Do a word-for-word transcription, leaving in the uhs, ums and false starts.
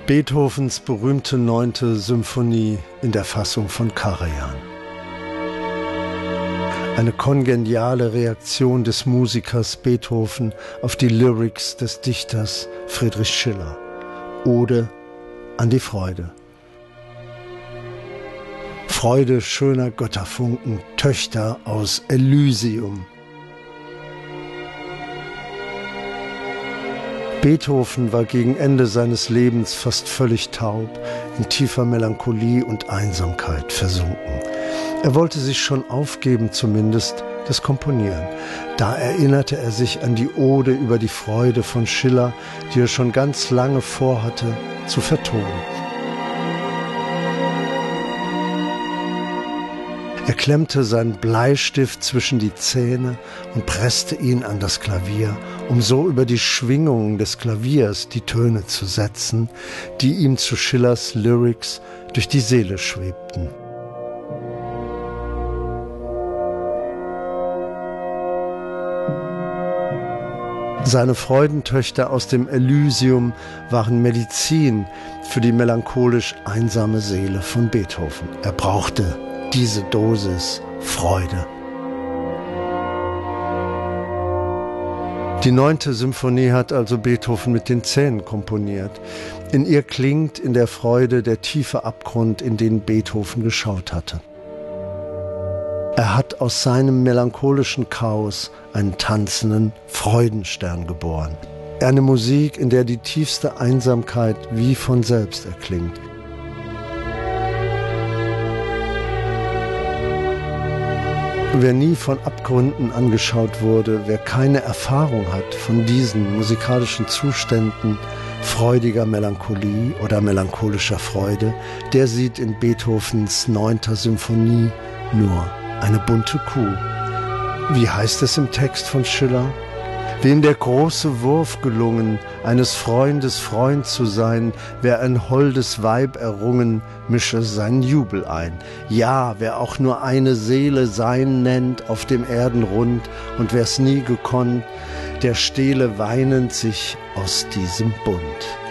Beethovens berühmte neunte Symphonie in der Fassung von Karajan. Eine kongeniale Reaktion des Musikers Beethoven auf die Lyrics des Dichters Friedrich Schiller. Ode an die Freude. Freude schöner Götterfunken, Töchter aus Elysium. Beethoven war gegen Ende seines Lebens fast völlig taub, in tiefer Melancholie und Einsamkeit versunken. Er wollte sich schon aufgeben, zumindest das Komponieren. Da erinnerte er sich an die Ode über die Freude von Schiller, die er schon ganz lange vorhatte zu vertonen. Er klemmte seinen Bleistift zwischen die Zähne und presste ihn an das Klavier, um so über die Schwingungen des Klaviers die Töne zu setzen, die ihm zu Schillers Lyrics durch die Seele schwebten. Seine Freudentöchter aus dem Elysium waren Medizin für die melancholisch einsame Seele von Beethoven. Er brauchte diese Dosis Freude. Die neunte Symphonie hat also Beethoven mit den Zähnen komponiert. In ihr klingt in der Freude der tiefe Abgrund, in den Beethoven geschaut hatte. Er hat aus seinem melancholischen Chaos einen tanzenden Freudenstern geboren. Eine Musik, in der die tiefste Einsamkeit wie von selbst erklingt. Wer nie von Abgründen angeschaut wurde, wer keine Erfahrung hat von diesen musikalischen Zuständen freudiger Melancholie oder melancholischer Freude, der sieht in Beethovens neunter Symphonie nur eine bunte Kuh. Wie heißt es im Text von Schiller? Wem der große Wurf gelungen, eines Freundes Freund zu sein, wer ein holdes Weib errungen, mische seinen Jubel ein. Ja, wer auch nur eine Seele sein nennt auf dem Erdenrund, und wer's nie gekonnt, der stehle weinend sich aus diesem Bund.